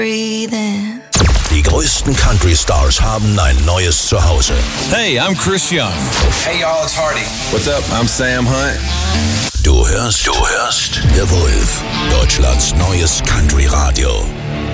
breathing. Die größten Country-Stars haben ein neues Zuhause. Hey, I'm Chris Young. Hey y'all, it's Hardy. What's up? I'm Sam Hunt. Du hörst The Wolf, Deutschlands neues Country-Radio.